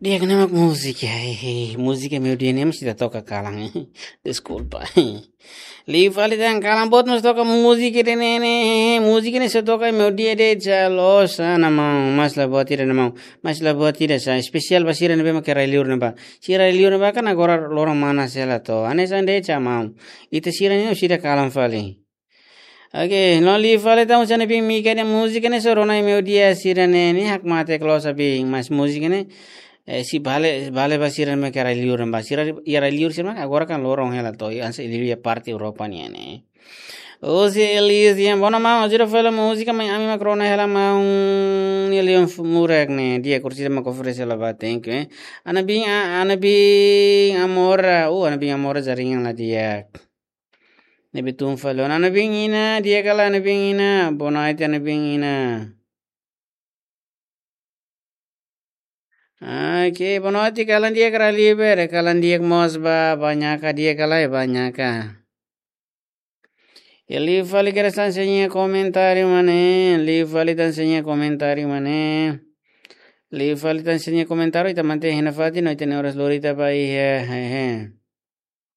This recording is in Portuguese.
Dia que nama música, música meu dia nem mesti toca kalang, desculpa. Li fali dan kalang bot mas toca música de nene, música ne se toca meu dia de jalo sana mau, mas la botira na mau, mas la botira sa especial basira ne be makera liur ne ba, sira liur ne ba kan agora lorong mana sela to, ane sande cha mau, ite sira ne sira kalang fali. Oke, no li fale tau sana bing mi kene música ne so rona meu dia sira ne ni hak mate klosa bing, mas música ne si vale basiran me kara liur basira ya liur sirma agora kan lorong hela to anse liur parte Europa ni ane o si elias yang bona ma jira fala música ma ami ma krona hela ma ni leon murek ne dia kursi ma conferência la ba thank you ana bing amora ana bing amora jaringan la dia ne bitum falo ana bing ina dia kala ana bing ina bona ite ana bing ina. Oke, bonoti kalian dia kera liber, kalian dia mos ba banyak dia kalai banyak. Ya live vale que están enseñando comentario mané, live vale te enseña comentario mané, live vale te enseña comentario y te mantienes en la fati no hay tener horas lorita pa ahí,